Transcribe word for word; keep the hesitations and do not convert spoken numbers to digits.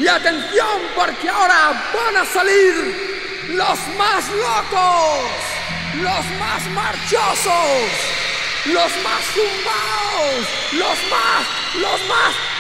Y atención, porque ahora van a salir los más locos, los más marchosos, los más zumbaos, los más, los más,